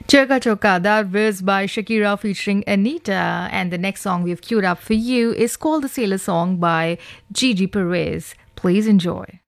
Choka Choka, that was by Shakira featuring Anita. And the next song we've queued up for you is called The Sailor Song by Gigi Perez. Please enjoy.